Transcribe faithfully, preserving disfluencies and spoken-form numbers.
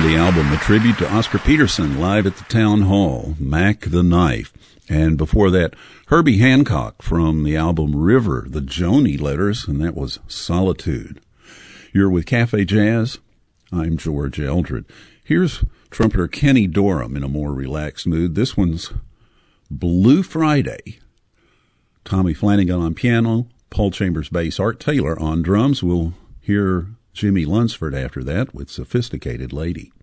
the album A Tribute to Oscar Peterson, live at the Town Hall, Mac the Knife. And before that, Herbie Hancock from the album River, the Joni Letters, and that was Solitude. You're with Cafe Jazz. I'm George Eldred. Here's trumpeter Kenny Dorham in a more relaxed mood. This one's Blue Friday. Tommy Flanagan on piano, Paul Chambers bass, Art Taylor on drums. We'll hear Jimmy Lunsford after that with Sophisticated Lady.